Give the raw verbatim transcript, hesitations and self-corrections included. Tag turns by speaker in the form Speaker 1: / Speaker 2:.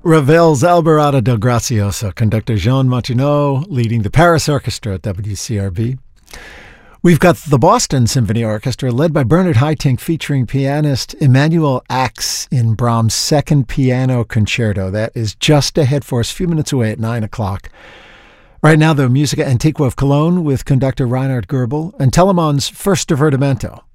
Speaker 1: Ravel's Alborada del Gracioso, conductor Jean Martineau leading the Paris Orchestra at W C R B. We've got the Boston Symphony Orchestra led by Bernard Haitink featuring pianist Emmanuel Ax in Brahms' Second Piano Concerto. That is just ahead for us, a few minutes away at nine o'clock. Right now, the Musica Antiqua of Cologne with conductor Reinhard Goebel and Telemann's First Divertimento.